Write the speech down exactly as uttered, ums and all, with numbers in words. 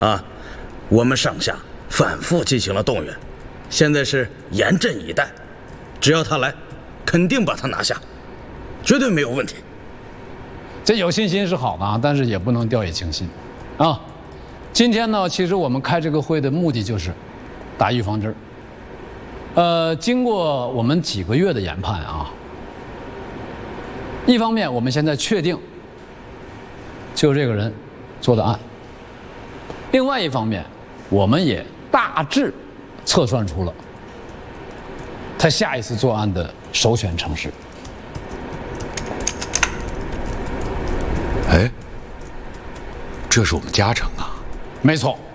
啊，我们上下反复进行了动员，现在是严阵以待，只要他来，肯定把他拿下，绝对没有问题。 这有信心是好的啊，但是也不能掉以轻心，啊。今天呢，其实我们开这个会的目的就是打预防针。呃，经过我们几个月的研判啊，一方面我们现在确定就这个人做的案，另外一方面，我们也大致测算出了他下一次作案的首选城市。 哎，这是我们嘉诚啊。 没错。